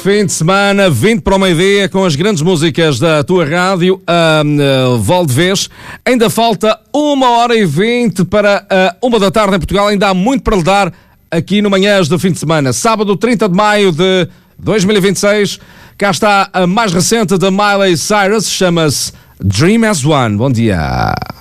fim de semana, 20 para o meio-dia, com as grandes músicas da tua rádio, Valdevez. Ainda falta 1h20 para 1 da tarde em Portugal. Ainda há muito para lhe dar aqui no Manhãs do fim de semana. Sábado, 30 de maio de 2026. Cá está a mais recente da Miley Cyrus, chama-se Dream as One. Bom dia.